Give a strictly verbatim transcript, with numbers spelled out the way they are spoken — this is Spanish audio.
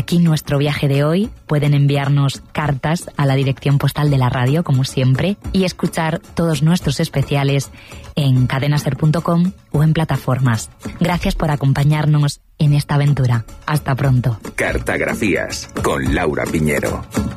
aquí nuestro viaje de hoy. Pueden enviarnos cartas a la dirección postal de la radio, como siempre, y escuchar todos nuestros especiales en cadenaser punto com o en plataformas. Gracias por acompañarnos en esta aventura. Hasta pronto. Cartagrafías con Laura Piñero.